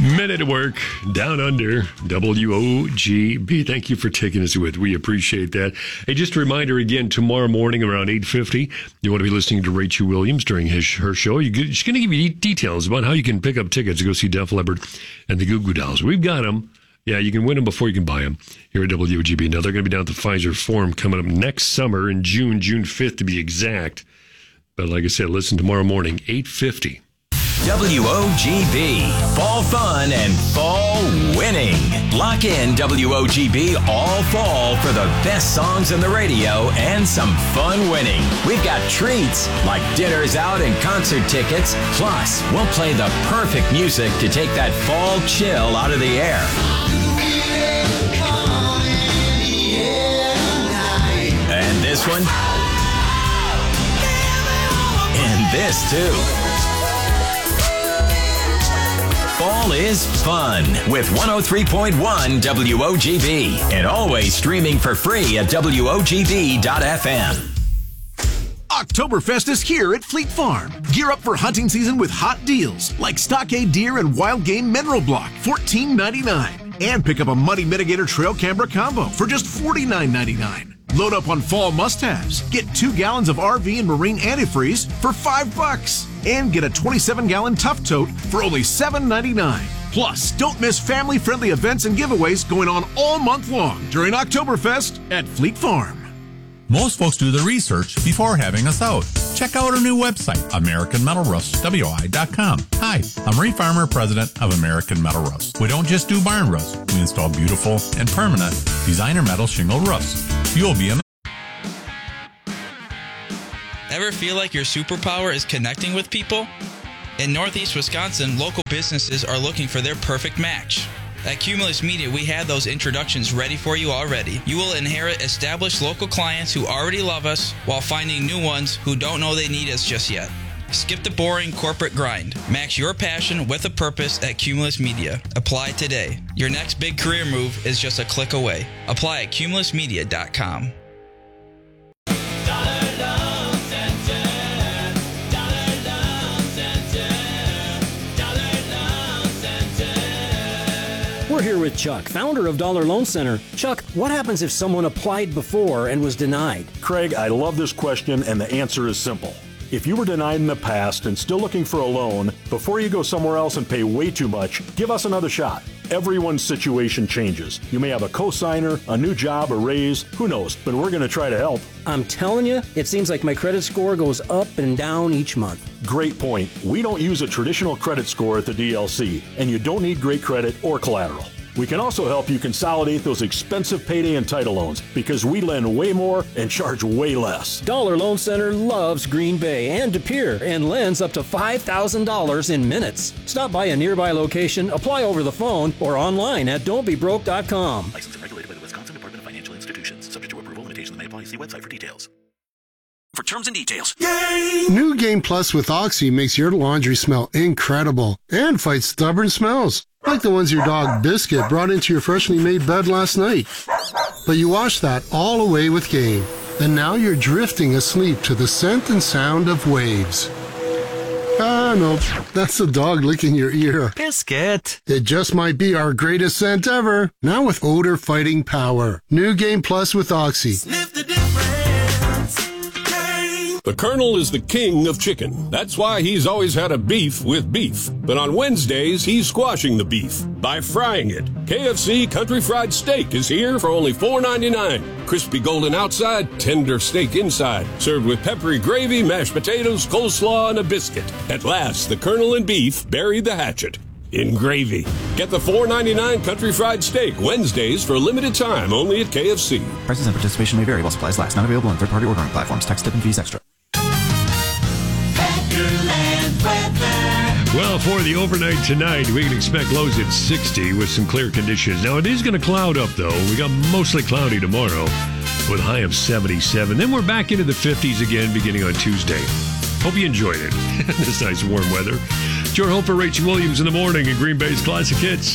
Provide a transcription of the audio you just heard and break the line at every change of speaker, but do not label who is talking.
Minute at Work, Down Under, WOGB. Thank you for taking us with. We appreciate that. Hey, just a reminder again, tomorrow morning around 8:50, you want to be listening to Rachel Williams during her show. She's going to give you details about how you can pick up tickets to go see Def Leppard and the Goo Goo Dolls. We've got them. Yeah, you can win them before you can buy them here at WOGB. Now, they're going to be down at the Pfizer Forum coming up next summer in June 5th to be exact. But like I said, listen tomorrow morning, 8:50.
WOGB, fall fun and fall winning. Lock in WOGB all fall for the best songs on the radio and some fun winning. We've got treats like dinners out and concert tickets. Plus, we'll play the perfect music to take that fall chill out of the air. And this one. And this too. Fall is fun with 103.1 WOGB and always streaming for free at WOGB.FM.
Oktoberfest is here at Fleet Farm. Gear up for hunting season with hot deals like Stockade Deer and Wild Game Mineral Block, $14.99. And pick up a Muddy Mitigator Trail Camera Combo for just $49.99. Load up on fall must-haves. Get 2 gallons of RV and marine antifreeze for $5. And get a 27-gallon Tough Tote for only $7.99. Plus, don't miss family-friendly events and giveaways going on all month long during Oktoberfest at Fleet Farm.
Most folks do the research before having us out. Check out our new website, AmericanMetalRustWI.com. Hi, I'm Ray Farmer, president of American Metal Rust. We don't just do barn roofs. We install beautiful and permanent designer metal shingle roofs. You'll be amazed.
Ever feel like your superpower is connecting with people? In Northeast Wisconsin, local businesses are looking for their perfect match. At Cumulus Media, we have those introductions ready for you already. You will inherit established local clients who already love us while finding new ones who don't know they need us just yet. Skip the boring corporate grind. Match your passion with a purpose at Cumulus Media. Apply today. Your next big career move is just a click away. Apply at cumulusmedia.com.
We're here with Chuck, founder of Dollar Loan Center. Chuck, what happens if someone applied before and was denied?
Craig, I love this question, and the answer is simple. If you were denied in the past and still looking for a loan, before you go somewhere else and pay way too much, give us another shot. Everyone's situation changes. You may have a cosigner, a new job, a raise, who knows, but we're going to try to help.
I'm telling you, it seems like my credit score goes up and down each month.
Great point. We don't use a traditional credit score at the DLC, and you don't need great credit or collateral. We can also help you consolidate those expensive payday and title loans because we lend way more and charge way less.
Dollar Loan Center loves Green Bay and De Pere and lends up to $5,000 in minutes. Stop by a nearby location, apply over the phone, or online at don'tbebroke.com.
Licensed and regulated by the Wisconsin Department of Financial Institutions. Subject to approval, limitations may apply. See website for details. For terms and details.
New Game Plus with Oxy makes your laundry smell incredible and fights stubborn smells, like the ones your dog Biscuit brought into your freshly made bed last night. But you washed that all away with Game, and now you're drifting asleep to the scent and sound of waves. Ah, no, that's the dog licking your ear.
Biscuit.
It just might be our greatest scent ever, now with odor-fighting power. New Game Plus with Oxy.
Sniff the difference.
The Colonel is the king of chicken. That's why he's always had a beef with beef. But on Wednesdays, he's squashing the beef by frying it. KFC Country Fried Steak is here for only $4.99. Crispy golden outside, tender steak inside. Served with peppery gravy, mashed potatoes, coleslaw, and a biscuit. At last, the Colonel and beef buried the hatchet in gravy. Get the $4.99 Country Fried Steak Wednesdays for a limited time only at KFC.
Prices and participation may vary while supplies last. Not available on third-party ordering platforms. Tax, tip, and fees extra.
Well, for the overnight tonight, we can expect lows at 60 with some clear conditions. Now, it is going to cloud up, though. We got mostly cloudy tomorrow with a high of 77. Then we're back into the 50s again beginning on Tuesday. Hope you enjoyed it. This nice warm weather. Your hope for Rachel Williams in the morning and Green Bay's Classic Hits.